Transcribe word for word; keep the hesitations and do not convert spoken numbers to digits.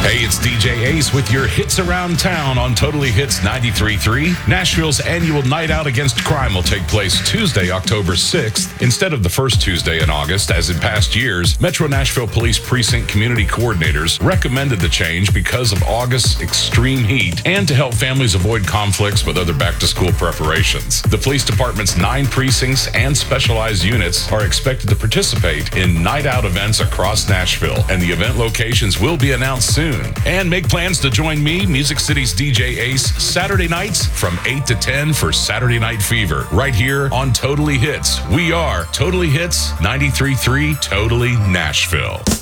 Hey, it's D J Ace with your hits around town on Totally Hits ninety-three point three. Nashville's annual Night Out Against Crime will take place Tuesday, October sixth, instead of the first Tuesday in August, as in past years. Metro Nashville Police Precinct community coordinators recommended the change because of August's extreme heat and to help families avoid conflicts with other back-to-school preparations. The police department's nine precincts and specialized units are expected to participate in night out events across Nashville, and the event locations will be announced soon. And make plans to join me, Music City's D J Ace, Saturday nights from eight to ten for Saturday Night Fever, right here on Totally Hits. We are Totally Hits ninety-three point three, Totally Nashville.